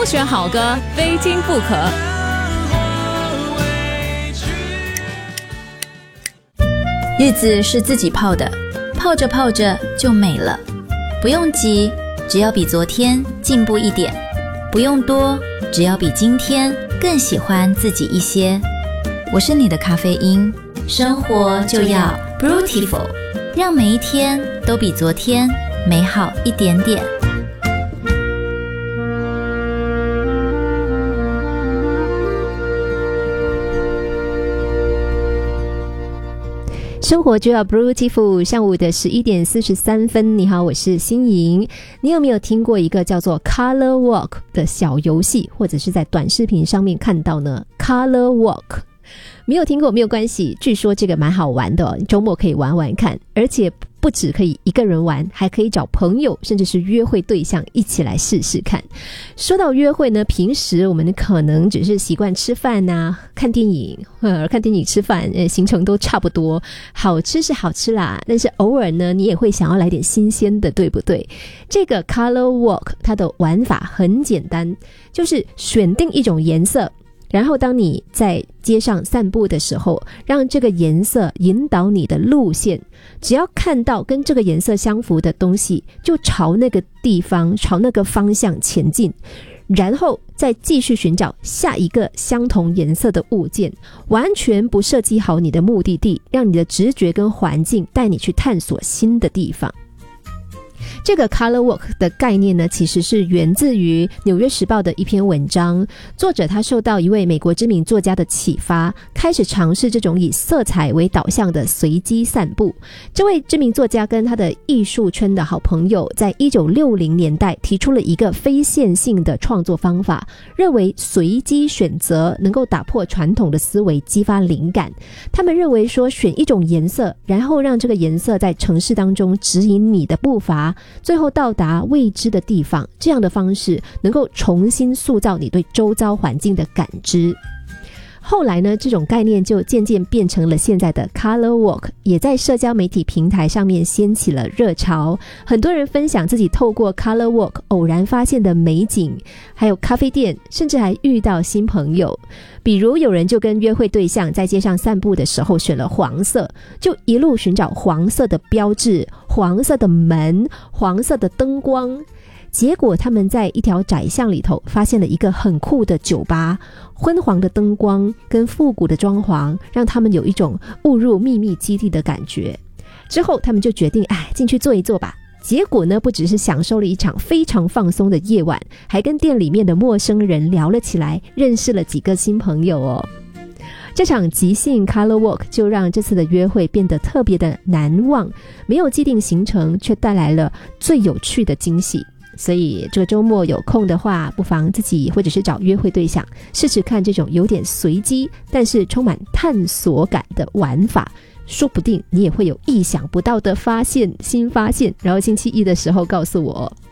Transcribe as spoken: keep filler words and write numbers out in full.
挑选好歌，非听不可。 日子是自己泡的，泡着泡着就美了。不用急，只要比昨天进步一点；不用多，只要比今天更喜欢自己一些。我是你的咖啡因，生活就要 Brutiful， 让每一天都比昨天美好一点点。 生活就要 Beautiful， 上午的十一点四十三分，你好，我是欣莹。你有没有听过一个叫做 Color Walk 的小游戏，或者是在短视频上面看到呢？ Color Walk没有听过没有关系，据说这个蛮好玩的、哦、周末可以玩玩看，而且不只可以一个人玩，还可以找朋友甚至是约会对象一起来试试看。说到约会呢，平时我们可能只是习惯吃饭啊、看电影，呃，看电影吃饭、呃、行程都差不多，好吃是好吃啦，但是偶尔呢你也会想要来点新鲜的，对不对？这个 Color Walk 它的玩法很简单，就是选定一种颜色，然后当你在街上散步的时候，让这个颜色引导你的路线，只要看到跟这个颜色相符的东西，就朝那个地方朝那个方向前进，然后再继续寻找下一个相同颜色的物件，完全不设计好你的目的地，让你的直觉跟环境带你去探索新的地方。这个 Color Walk 的概念呢，其实是源自于纽约时报的一篇文章，作者他受到一位美国知名作家的启发，开始尝试这种以色彩为导向的随机散步。这位知名作家跟他的艺术圈的好朋友在一九六零年代提出了一个非线性的创作方法，认为随机选择能够打破传统的思维，激发灵感。他们认为说，选一种颜色，然后让这个颜色在城市当中指引你的步伐，最后到达未知的地方，这样的方式能够重新塑造你对周遭环境的感知。后来呢，这种概念就渐渐变成了现在的 Color Walk， 也在社交媒体平台上面掀起了热潮。很多人分享自己透过 Color Walk 偶然发现的美景，还有咖啡店，甚至还遇到新朋友。比如有人就跟约会对象在街上散步的时候选了黄色，就一路寻找黄色的标志、黄色的门、黄色的灯光。结果他们在一条窄巷里头发现了一个很酷的酒吧，昏黄的灯光跟复古的装潢让他们有一种误入秘密基地的感觉。之后他们就决定哎，进去坐一坐吧。结果呢，不只是享受了一场非常放松的夜晚，还跟店里面的陌生人聊了起来，认识了几个新朋友哦。这场即兴 Color Walk 就让这次的约会变得特别的难忘，没有既定行程，却带来了最有趣的惊喜。所以这个周末有空的话，不妨自己或者是找约会对象试试看这种有点随机但是充满探索感的玩法，说不定你也会有意想不到的发现新发现，然后星期一的时候告诉我。